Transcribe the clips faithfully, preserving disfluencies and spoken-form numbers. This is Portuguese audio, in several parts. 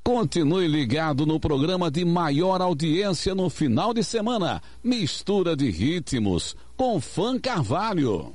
Continue ligado no programa de maior audiência no final de semana, Mistura de Ritmos, com Fã Carvalho.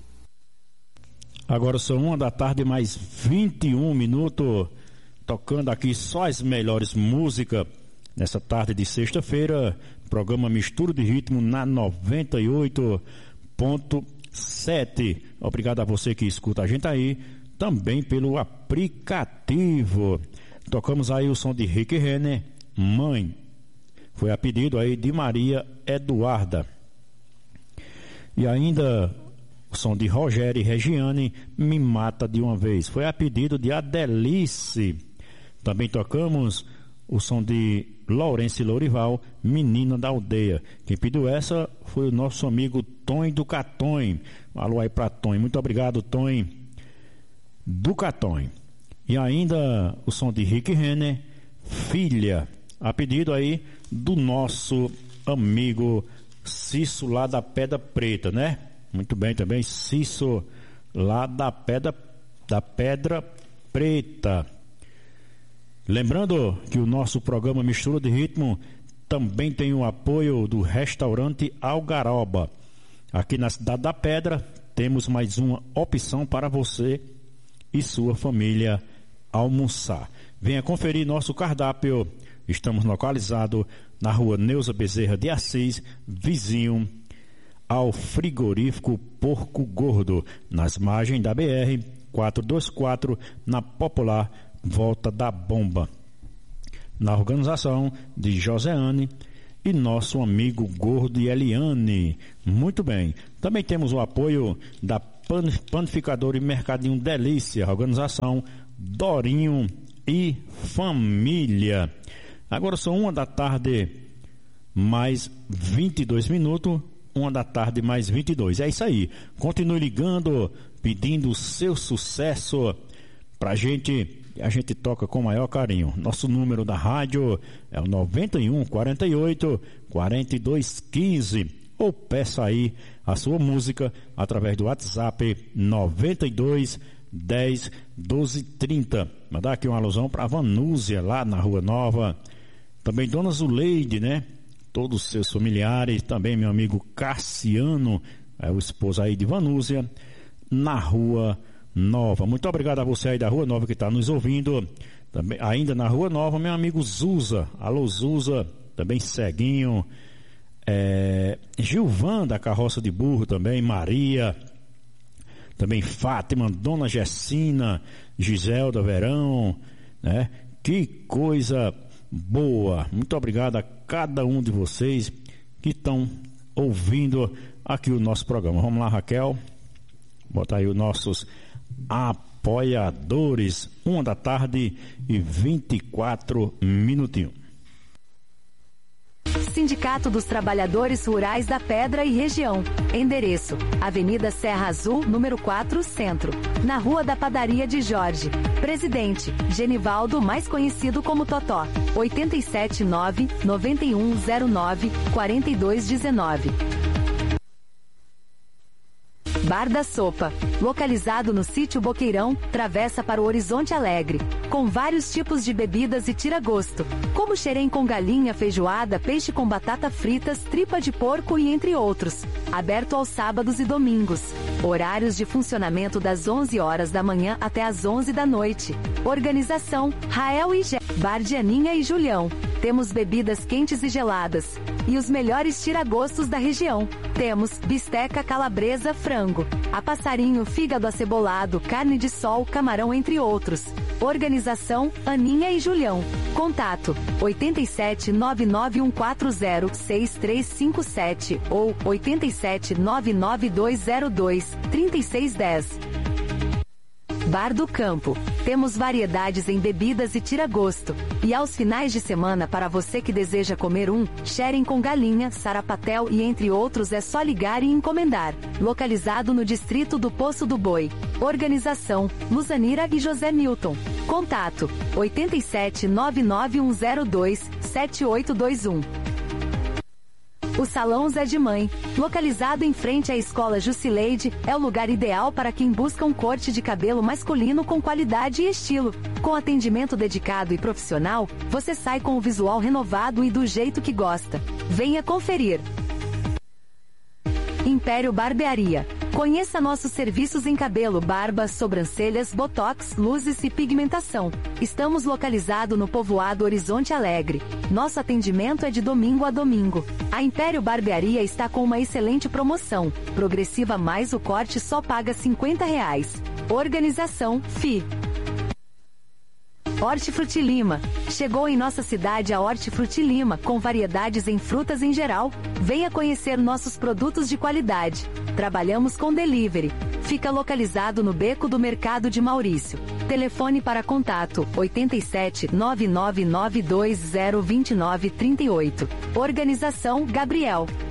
Agora são uma da tarde, mais vinte e um minutos, tocando aqui só as melhores músicas, nessa tarde de sexta-feira, programa Mistura de Ritmo na noventa e oito ponto sete. Obrigado a você que escuta a gente aí, também pelo aplicativo. Tocamos aí o som de Rick Renner, Mãe. Foi a pedido aí de Maria Eduarda. E ainda o som de Rogério e Regiane, Me Mata de Uma Vez. Foi a pedido de Adelice. Também tocamos o som de Lourenço e Lourival, Menina da Aldeia. Quem pediu essa foi o nosso amigo Tom do Caton. Alô aí pra Tom. Muito obrigado, Tom do Caton. E ainda o som de Rick Renner, Filha, a pedido aí do nosso amigo Cício lá da Pedra Preta, né? Muito bem também, Cício lá da Pedra, da Pedra Preta. Lembrando que o nosso programa Mistura de Ritmo também tem o apoio do restaurante Algaroba. Aqui na Cidade da Pedra temos mais uma opção para você e sua família almoçar. Venha conferir nosso cardápio. Estamos localizados na rua Neuza Bezerra de Assis, vizinho ao frigorífico Porco Gordo, nas margens da B R quatrocentos e vinte e quatro, na popular Volta da Bomba. Na organização de Joseane e nosso amigo Gordo e Eliane. Muito bem. Também temos o apoio da Panificadora e Mercadinho Delícia, organização Dorinho e Família. Agora são uma da tarde mais vinte e dois minutos, uma da tarde mais vinte e dois. É isso aí. Continue ligando, pedindo o seu sucesso pra gente, a gente toca com o maior carinho. Nosso número da rádio é o noventa e um, quarenta e oito, quarenta e dois, quinze. Ou peça aí a sua música através do WhatsApp noventa e dois, dez, doze, trinta. Mandar aqui uma alusão para Vanúzia, lá na Rua Nova. Também Dona Zuleide, né? Todos os seus familiares. Também meu amigo Cassiano, é o esposo aí de Vanúzia, na Rua Nova. Muito obrigado a você aí da Rua Nova que está nos ouvindo. Também, ainda na Rua Nova, meu amigo Zuza. Alô, Zuza. Também Ceguinho. É, Gilvan da Carroça de Burro também. Maria. Também Fátima, Dona Gessina, Giselda Verão, né? Que coisa boa. Muito obrigado a cada um de vocês que estão ouvindo aqui o nosso programa. Vamos lá, Raquel. Botar aí os nossos apoiadores. Uma da tarde e vinte e quatro minutinhos. Sindicato dos Trabalhadores Rurais da Pedra e Região. Endereço: Avenida Serra Azul, número quatro, Centro, na Rua da Padaria de Jorge. Presidente: Genivaldo, mais conhecido como Totó. oito sete nove, nove um zero nove, quatro dois um nove. Bar da Sopa, localizado no sítio Boqueirão, travessa para o Horizonte Alegre, com vários tipos de bebidas e tira-gosto, como xerém com galinha, feijoada, peixe com batata fritas, tripa de porco e entre outros. Aberto aos sábados e domingos. Horários de funcionamento das onze horas da manhã até as onze da noite. Organização: Rael e Gé. Bar de Aninha e Julião. Temos bebidas quentes e geladas. E os melhores tira-gostos da região. Temos bisteca calabresa, frango, a passarinho, fígado acebolado, carne de sol, camarão, entre outros. Organização: Aninha e Julião. Contato: oito sete nove nove um quatro zero seis três cinco sete ou oito sete nove nove dois zero dois três seis um zero. Bar do Campo. Temos variedades em bebidas e tira-gosto. E aos finais de semana, para você que deseja comer um xerém com galinha, sarapatel e entre outros, é só ligar e encomendar. Localizado no distrito do Poço do Boi. Organização: Luzanira e José Milton. Contato: oito sete nove nove um zero dois sete oito dois um. O Salão Zé de Mãe, localizado em frente à Escola Jusileide, é o lugar ideal para quem busca um corte de cabelo masculino com qualidade e estilo. Com atendimento dedicado e profissional, você sai com o visual renovado e do jeito que gosta. Venha conferir. Império Barbearia. Conheça nossos serviços em cabelo, barba, sobrancelhas, botox, luzes e pigmentação. Estamos localizados no povoado Horizonte Alegre. Nosso atendimento é de domingo a domingo. A Império Barbearia está com uma excelente promoção. Progressiva mais o corte só paga cinquenta reais. Organização F I. Hortifruti Lima. Chegou em nossa cidade a Hortifruti Lima, com variedades em frutas em geral. Venha conhecer nossos produtos de qualidade. Trabalhamos com delivery. Fica localizado no Beco do Mercado de Maurício. Telefone para contato oito sete nove nove nove dois zero dois nove três oito. Organização Gabriel.